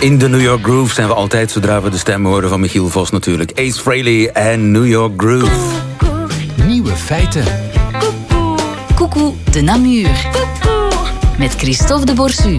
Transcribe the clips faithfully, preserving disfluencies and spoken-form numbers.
In de New York Groove zijn we altijd zodra we de stem horen van Michiel Vos natuurlijk. Ace Frehley en New York Groove. Nieuwe feiten. Coucou de Namur. Met Christophe de Borsu.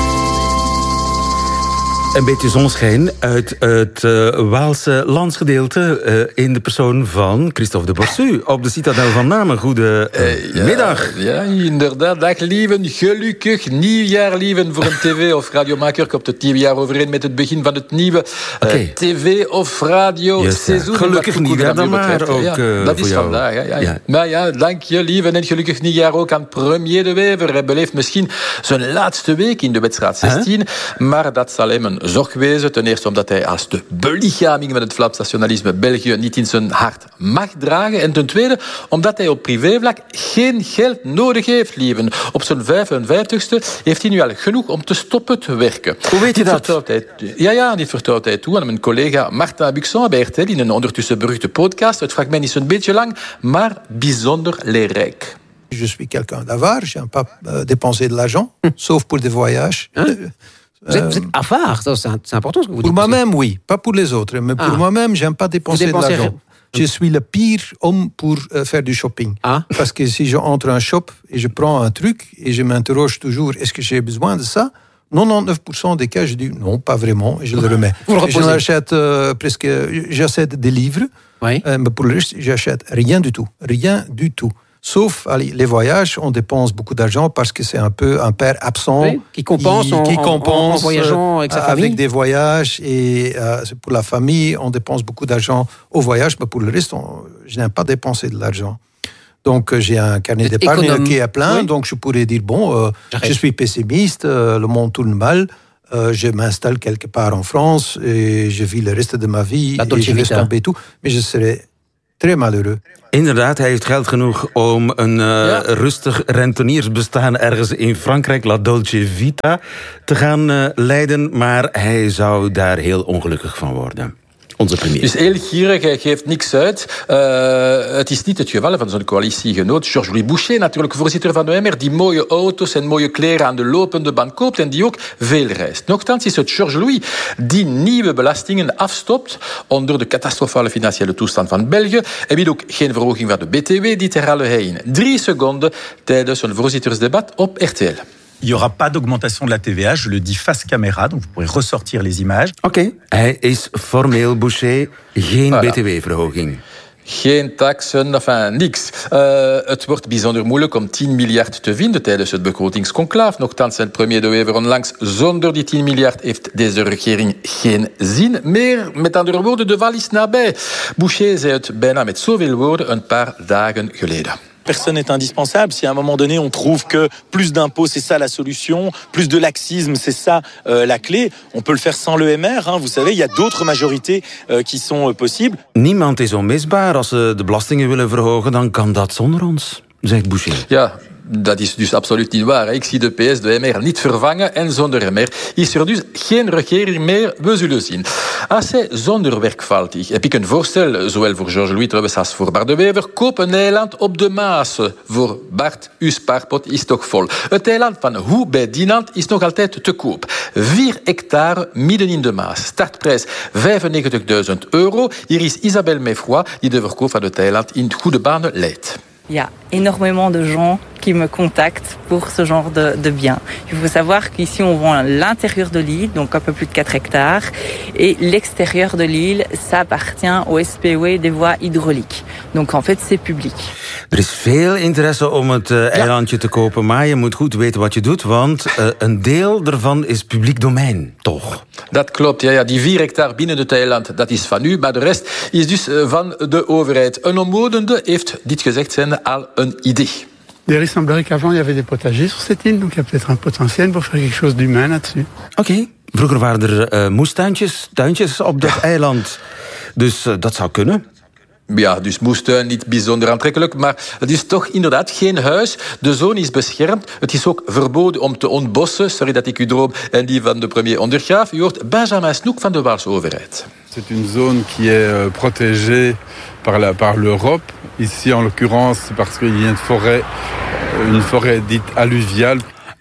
Een beetje zonschijn uit het uh, Waalse landsgedeelte uh, in de persoon van Christophe de Borsu op de Citadel van Namen. Goedemiddag. Uh, ja, ja, inderdaad. Dag lieven, gelukkig nieuwjaar lieven voor een tv- of radiomaker. Komt het nieuwjaar overeen met het begin van het nieuwe uh, okay. tv- of radio-seizoen. Gelukkig nieuwjaar dan maar ook ja, uh, Dat is jou. vandaag. Ja, ja. Ja. Maar ja, dank je lieven en gelukkig nieuwjaar ook aan Premier de Wever. Hij beleeft misschien zijn laatste week in de wedstrijd zestien. Huh? Maar dat zal hem een zorg wezen. Ten eerste omdat hij als de belichaming van het Vlaams nationalisme België niet in zijn hart mag dragen. En ten tweede omdat hij op privévlak geen geld nodig heeft, lieven. Op zijn vijfenvijftigste heeft hij nu al genoeg om te stoppen te werken. Hoe weet je dit dat? Hij, ja, ja, dit vertrouwt hij toe aan mijn collega Martin Buxon bij R T L in een ondertussen beruchte podcast. Het fragment is een beetje lang, maar bijzonder leerrijk. Je suis quelqu'un d'avare, je n'aime pas euh, dépenser de l'argent, hm. sauf pour des voyages. Hein? Vous êtes, vous êtes avare, c'est, c'est important ce que vous dites. Pour moi-même, aussi. oui. Pas pour les autres, mais pour ah. moi-même, j'aime pas dépenser de l'argent. Je suis le pire homme pour euh, faire du shopping. Ah. Parce que si je entre un shop et je prends un truc et je m'interroge toujours, est-ce que j'ai besoin de ça? quatre-vingt-dix-neuf pour cent des cas, je dis non, pas vraiment, et je le remets. Vous le je n'achète euh, presque, j'achète des livres, oui. euh, mais pour le reste, j'achète rien du tout, rien du tout. Sauf allez, les voyages, on dépense beaucoup d'argent parce que c'est un peu un père absent oui, qui compense, qui, en, qui compense en, en voyageant avec sa famille. Avec des voyages et euh, pour la famille, on dépense beaucoup d'argent au voyage, mais pour le reste, on, je n'aime pas dépenser de l'argent. Donc j'ai un carnet d'épargne économe. Qui est plein, oui. Donc je pourrais dire bon, euh, je suis pessimiste, euh, le monde tourne mal. Euh, je m'installe quelque part en France et je vis le reste de ma vie La et je laisse tomber tout, mais je serai très malheureux. Inderdaad, hij heeft geld genoeg om een uh, ja. rustig renteniersbestaan ergens in Frankrijk, La Dolce Vita, te gaan uh, leiden, maar hij zou daar heel ongelukkig van worden. Onze premier. Dus heel gierig, hij geeft niks uit. Uh, het is niet het geval van zijn coalitiegenoot Georges-Louis Boucher, natuurlijk voorzitter van O M R, die mooie auto's en mooie kleren aan de lopende band koopt en die ook veel reist. Nochtans is het Georges-Louis die nieuwe belastingen afstopt onder de catastrofale financiële toestand van België en biedt ook geen verhoging van de B T W, dit herhaalde hij in drie seconden tijdens een voorzittersdebat op R T L. Il n'y aura pas d'augmentation de la T V A, je le dis face caméra, donc vous pourrez ressortir les images. Oké, okay. Hij is formeel Boucher, geen voilà. B T W-verhoging. Geen taxen, enfin, niks. Uh, het wordt bijzonder moeilijk om tien miljard te vinden tijdens het begrotingsconclaaf. Nochtans, zijn premier De Wever onlangs, zonder die tien miljard heeft deze regering geen zin meer. Met andere woorden, de val is nabij. Boucher zei het bijna met zoveel woorden een paar dagen geleden. Personne n'est indispensable. Si à un moment donné on trouve que plus d'impôts c'est ça la solution, plus de laxisme c'est ça euh, la clé, on peut le faire sans l'E M R. Hein. Vous savez, il y a d'autres majorités euh, qui sont euh, possibles. Niemand is onmisbaar. Als ze de belastingen willen verhogen, dan kan dat zonder ons, zegt Boucher. Ja. Dat is dus absoluut niet waar. Ik zie de P S, de M R, niet vervangen en zonder M R is er dus geen regering meer. We zullen zien. Als hij zonder werk valt, heb ik een voorstel, zowel voor Georges-Louis Treubes als voor Bart De Wever. Koop een eiland op de Maas. Voor Bart, uw spaarpot is toch vol. Het eiland van Hoe bij Dinant is nog altijd te koop. Vier hectare midden in de Maas. Startprijs vijfennegentigduizend euro. Hier is Isabelle Meffroy die de verkoop van het eiland in goede banen leidt. Il y a énormément de gens qui me contactent pour ce genre de, de biens. Il faut savoir qu'ici, on vend l'intérieur de l'île, donc un peu plus de quatre hectares, et l'extérieur de l'île, ça appartient au S P O E des voies hydrauliques. Donc en fait, c'est public. Er is veel interesse om het uh, eilandje ja. te kopen, maar je moet goed weten wat je doet, want uh, een deel ervan is publiek domein, toch? Dat klopt, ja, ja. Die vier hectare binnen het eiland, dat is van u, maar de rest is dus uh, van de overheid. Een omwonende heeft, dit gezegd zijnde, al een idee. Il semblerait qu'avant, il y avait des potagers sur cette île, donc il y a peut-être un potentiel pour faire quelque chose d'humain là-dessus. Oké, okay. Vroeger waren er uh, moestuintjes, tuintjes op dat eiland, dus uh, dat zou kunnen. Ja, dus moestuin niet bijzonder aantrekkelijk, maar het is toch inderdaad geen huis. De zone is beschermd. Het is ook verboden om te ontbossen. Sorry dat ik uw droom en die van de premier ondergraaf. U hoort Benjamin Snoek van de Waalse overheid. C'est une zone qui est protégée par, la, par l'Europe. Ici, en l'occurrence, parce qu'il y a une forêt, une forêt dite alluviale.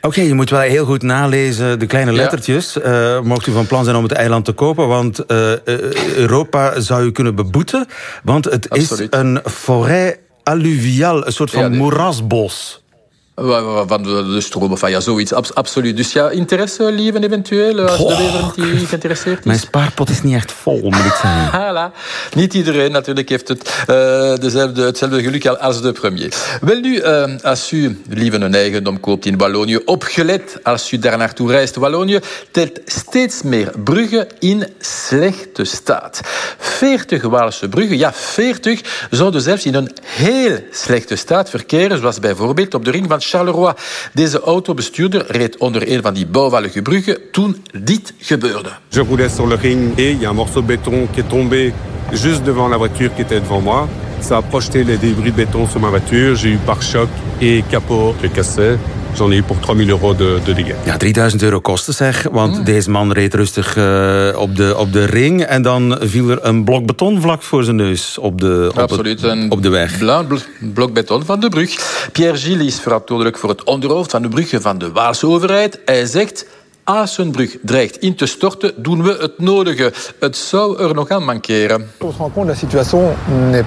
okay, je moet wel heel goed nalezen, de kleine lettertjes. Ja. Uh, mocht u van plan zijn om het eiland te kopen, want uh, Europa zou u kunnen beboeten. Want het Absoluut. is een forêt alluviale, een soort van ja, nee. moerasbos. Van de, de stroom, of ja, zoiets, Abs- absoluut. Dus ja, interesse, lieven eventueel, als oh, de lever die geïnteresseerd is? Mijn spaarpot is niet echt vol, moet ik zeggen. Voilà. Niet iedereen natuurlijk heeft het, uh, dezelfde, hetzelfde geluk als de premier. Wel nu, uh, als u lieven een eigendom koopt in Wallonië, opgelet als u daar naartoe reist, Wallonië telt steeds meer bruggen in slechte staat. veertig Waalse bruggen, ja, veertig zouden zelfs in een heel slechte staat verkeren, zoals bijvoorbeeld op de ring van Charleroi. Deze autobestuurder reed onder een van die bouwvallige bruggen toen dit gebeurde. Je roulais sur le ring et il y a un morceau de béton qui est tombé juste devant la voiture qui était devant moi. Ça a projeté les débris de béton sur ma voiture. J'ai eu pare-choc et capot qui cassait. J'en ai eu pour trois mille euro de, de dégâts. Ja, drieduizend euro kosten zeg, want mm. deze man reed rustig uh, op, de, op de ring en dan viel er een blok beton vlak voor zijn neus op de, op Absoluut, het, op de weg. Een bl- blok beton van de brug. Pierre Gilles is verantwoordelijk voor het onderhoud van de bruggen van de Waalse overheid. Hij zegt, als een brug dreigt in te storten, doen we het nodige. Het zou er nog aan mankeren. On se rend compte, la situation ne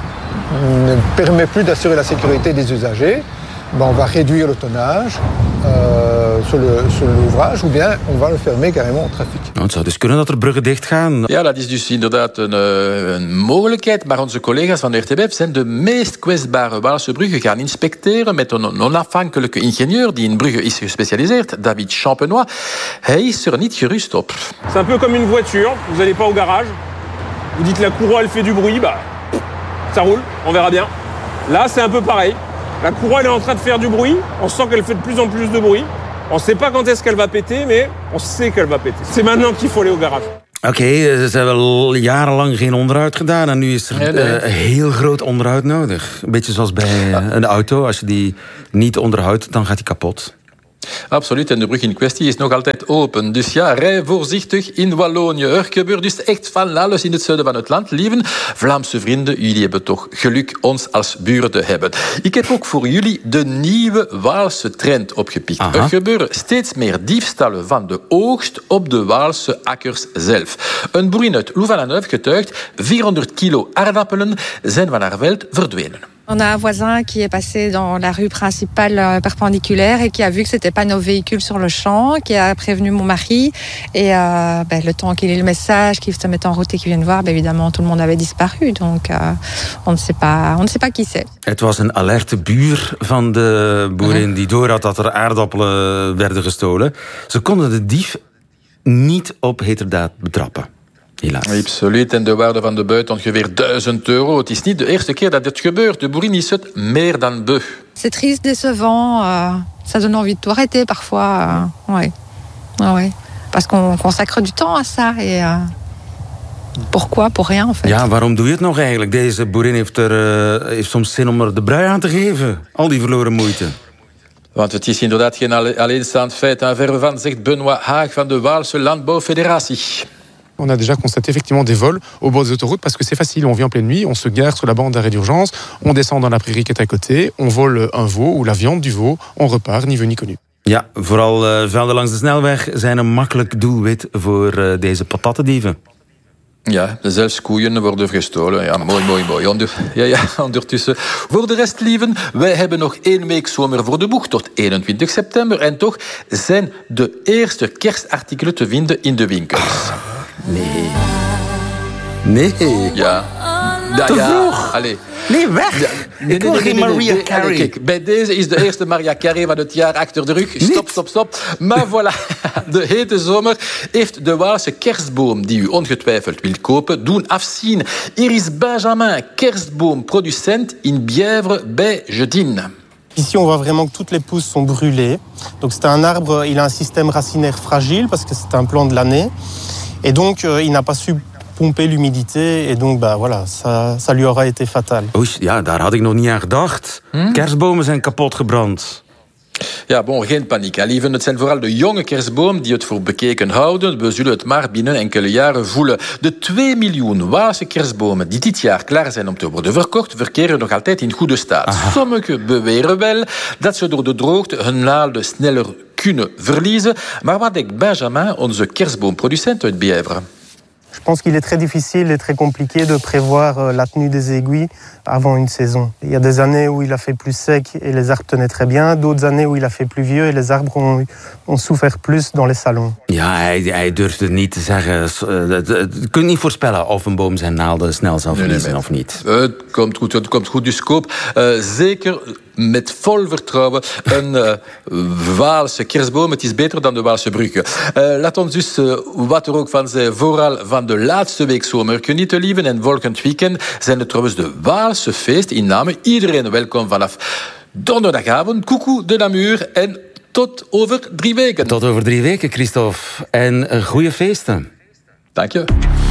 permet plus d'assurer la sécurité des usagers. Ben, on va réduire le tonnage euh, sur, le, sur l'ouvrage, ou bien on va le fermer carrément au trafic. Nou, het zou dus kunnen dat er bruggen dicht gaan. Ja, dat is dus inderdaad een, een mogelijkheid, maar onze collega's van de R T B F zijn de meest kwetsbare Waalse bruggen gaan inspecteren met een onafhankelijke ingenieur die in bruggen is gespecialiseerd, David Champenois. Hij is er niet gerust op. C'est un peu comme une voiture, vous n'allez pas au garage, vous dites la courroie elle fait du bruit, bah ça roule, on verra bien. Là c'est un peu pareil. La courroie elle est en train de faire du bruit, on sent qu'elle fait de plus en plus de bruit. On ne sait pas quand est-ce qu'elle va péter, mais on sait qu'elle va péter. C'est maintenant qu'il faut aller au garage. Oké, okay, ze hebben al jarenlang geen onderhoud gedaan en nu is er nee, nee. Uh, heel groot onderhoud nodig. Een beetje zoals bij uh, een auto, als je die niet onderhoudt, dan gaat die kapot. Absoluut, en de brug in kwestie is nog altijd open. Dus ja, rij voorzichtig in Wallonië. Er gebeurt dus echt van alles in het zuiden van het land. Lieven Vlaamse vrienden, jullie hebben toch geluk ons als buren te hebben. Ik heb ook voor jullie de nieuwe Waalse trend opgepikt. Aha. Er gebeuren steeds meer diefstallen van de oogst op de Waalse akkers zelf. Een boerin uit Louvain-la-Neuve getuigt, vierhonderd kilo aardappelen zijn van haar veld verdwenen. On a un voisin qui est passé dans la rue principale perpendiculaire et qui a vu que c'était pas nos véhicules sur le champ, qui a prévenu mon mari. Et euh, ben, le temps qu'il ait le message, qu'il se mette en route et qu'il vienne voir, ben, évidemment, tout le monde avait disparu. Donc, euh, on ne sait pas, on ne sait pas qui c'est. Het was een alerte buur van de boerin die door had dat er aardappelen werden gestolen. Ze konden de dief niet op heterdaad betrappen. Helaas. Absoluut, en de waarde van de buit ongeveer duizend euro. Het is niet de eerste keer dat dit gebeurt. De boerin is het meer dan beu. C'est triste, décevant. Euh, ça donne envie de tout arrêter parfois. Euh, ouais. Ah ouais. Parce qu'on consacre du temps à ça. Et, euh, pourquoi? Pour rien, en fait. Ja, waarom doe je het nog eigenlijk? Deze boerin heeft, er, uh, heeft soms zin om er de brui aan te geven. Al die verloren moeite. Want het is inderdaad geen alleenstaand feit. Aan verre van, zegt Benoît Haag van de Waalse Landbouwfederatie. On a déjà constaté effectivement des vols au bord des autoroutes parce que c'est facile, on vient en pleine nuit, on se gare sur la bande d'arrêt d'urgence, on descend dans la prairie qui est à côté, on vole un veau ou la viande du veau, on repart, ni vu ni connu. Ja, vooral uh, velden langs de snelweg zijn een makkelijk doelwit voor uh, deze patattendieven. Ja, zelfs koeien worden gestolen. Ja, mooi, mooi, mooi. Onder, ja, ja, ondertussen. Voor de rest, lieven, wij hebben nog één week zomer voor de boeg tot eenentwintig september. En toch zijn de eerste kerstartikelen te vinden in de winkels. Nee. Nee. Ja. Da, Te ja. vroeg. Allee. Nee, weg. Ja. Nee, Ik wil nee, nee, geen nee, Mariah nee, Carey. nee. Kijk, bij deze is de eerste Mariah Carey van het jaar achter de rug. Stop, stop, stop. Maar voilà, de hete zomer heeft de Waalse kerstboom, die u ongetwijfeld wilt kopen, doen afzien. Hier is Benjamin, kerstboomproducent in Bièvre bij Jedin. Ici, on voit vraiment que toutes les pousses sont brûlées. Donc c'est un arbre, il a un système racinaire fragile parce que c'est un plant de l'année. Et donc, euh, il n'a pas su pomper l'humidité. Et donc, bah, voilà, ça, ça lui aura été fatal. Oei, ja, daar had ik nog niet aan gedacht. Hm? Kerstbomen zijn kapot gebrand. Ja, bon, geen paniek, hè, lieven. Het zijn vooral de jonge kerstbomen die het voor bekeken houden. We zullen het maar binnen enkele jaren voelen. De twee miljoen Waalse kerstbomen die dit jaar klaar zijn om te worden verkocht, verkeren nog altijd in goede staat. Aha. Sommigen beweren wel dat ze door de droogte hun naalden sneller kunnen verliezen. Maar wat denkt Benjamin, onze kerstboomproducent uit Bièvre? Je pense qu'il est très difficile et très compliqué de prévoir la tenue des aiguilles avant une saison. Il y a des années où il a fait plus sec et les arbres tenaient très bien. D'autres années où il a fait plus vieux et les arbres ont, ont souffert plus dans les salons. Ja, hij, hij durft het niet te zeggen. Je kunt niet voorspellen of een boom zijn naalden snel zal verliezen nee, nee, nee. of niet. Het komt goed, het komt goed. Dus koop uh, zeker met vol vertrouwen een uh, Waalse kerstboom. Het is beter dan de Waalse brugge. Uh, laat ons dus, uh, wat er ook van zei, vooral van de laatste week zomer genieten, lieven. En volgend weekend zijn er trouwens de Waalse feest in Namen. Iedereen welkom vanaf donderdagavond. Coucou de Namur en tot over drie weken. Tot over drie weken, Christophe. En uh, goede feesten. Dank je.